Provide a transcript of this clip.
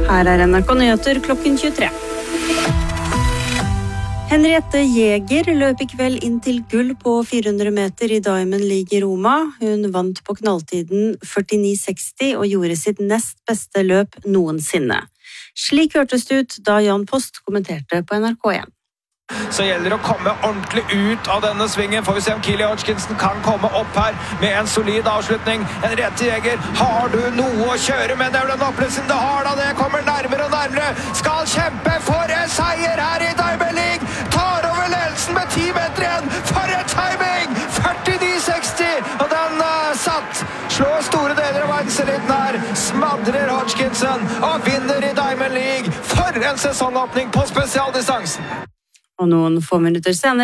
Her er NRK Nyheter klokken 23. Henriette Jäger løp I kveld inn til gull på 400 meter I Diamond League I Roma. Hun vant på knalltiden 49,60 og gjorde sitt nest beste løp noensinne. Slik hørtes det ut da Jan Post kommenterte på NRK1. Så gjelder det å komme ordentlig ut av denne svingen. Får vi se om Kili Hodgkinson kan komme opp her med en solid avslutning. Henriette Jäger, har du noe å kjøre med? Det den opplevelsen du har da, det kommer nærmere og nærmere. Skal kjempe for en seier her I Diamond League. Tar over ledelsen med 10 meter igjen. For en timing! 49,60! Og den satt. Slår store deler av verdenseliten her. Smadrer Hodgkinson og vinner I Diamond League. For en sesongåpning på spesialdistansen! Og noen få minutter senere